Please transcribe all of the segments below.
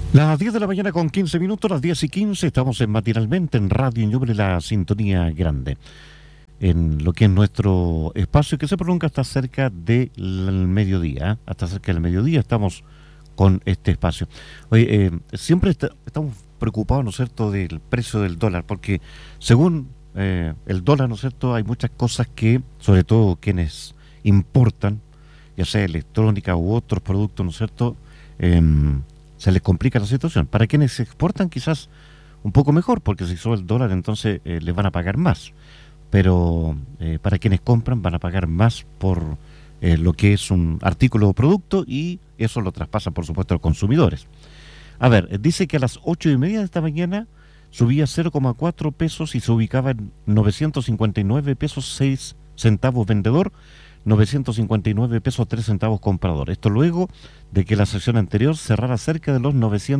Las 10 de la mañana con 15 minutos, las 10:15, estamos en Matinalmente en Radio Ñuble, la sintonía grande, en lo que es nuestro espacio que se prolonga hasta cerca del mediodía, ¿eh? Hasta cerca del mediodía estamos con este espacio. Oye, siempre estamos preocupados, ¿no es cierto?, del precio del dólar, porque según el dólar, ¿no es cierto?, hay muchas cosas que, sobre todo quienes importan, ya sea electrónica u otros productos, ¿no es cierto?, se les complica la situación. Para quienes exportan quizás un poco mejor, porque si sube el dólar entonces les van a pagar más. Pero para quienes compran van a pagar más por lo que es un artículo o producto, y eso lo traspasan por supuesto a los consumidores. A ver, dice que a las 8:30 de esta mañana subía 0,4 pesos y se ubicaba en 959 pesos 6 centavos vendedor, 959 pesos 3 centavos comprador. Esto luego de que la sesión anterior cerrara cerca de los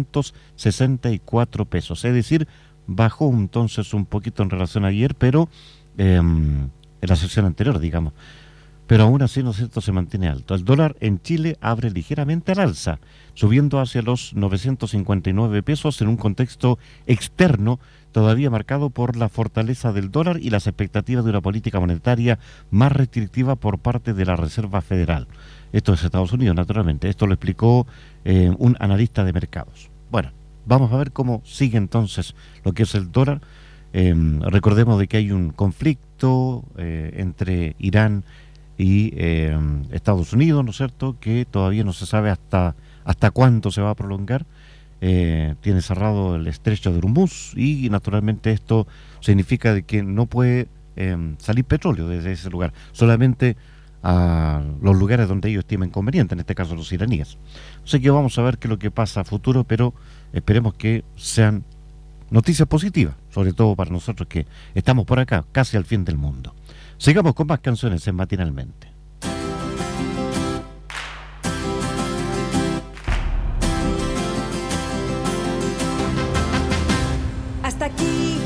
964 pesos. Es decir, bajó entonces un poquito en relación a ayer, pero en la sesión anterior, digamos. Pero aún así, ¿no es cierto?, se mantiene alto. El dólar en Chile abre ligeramente al alza, subiendo hacia los 959 pesos en un contexto externo todavía marcado por la fortaleza del dólar y las expectativas de una política monetaria más restrictiva por parte de la Reserva Federal. Esto es Estados Unidos, naturalmente. Esto lo explicó un analista de mercados. Bueno, vamos a ver cómo sigue entonces lo que es el dólar. Recordemos de que hay un conflicto entre Irán y Estados Unidos, ¿no es cierto?, que todavía no se sabe hasta cuándo se va a prolongar. Tiene cerrado el estrecho de Hormuz y naturalmente esto significa de que no puede salir petróleo desde ese lugar, solamente a los lugares donde ellos estimen conveniente, en este caso los iraníes. Así que vamos a ver qué es lo que pasa a futuro, pero esperemos que sean noticias positivas, sobre todo para nosotros que estamos por acá, casi al fin del mundo. Sigamos con más canciones en Matinalmente.